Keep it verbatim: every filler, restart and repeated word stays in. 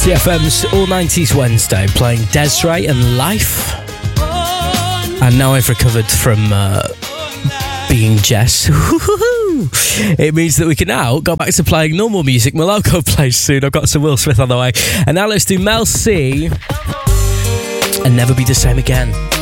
C F M's All nineties Wednesday, playing Des'ree and Life. And now I've recovered from uh, being Jess. It means that we can now go back to playing normal music. Moloko plays soon. I've got some Will Smith on the way. And now let's do Mel C and Never Be the Same Again.